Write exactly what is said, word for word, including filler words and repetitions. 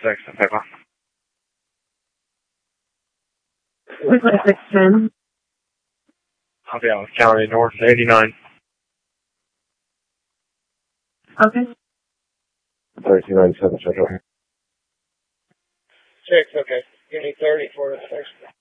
six, okay, bye. six ten. I'll be out County North eighty-nine. Okay. thirty-two ninety-seven, Central. Six, okay. Give me thirty for the six.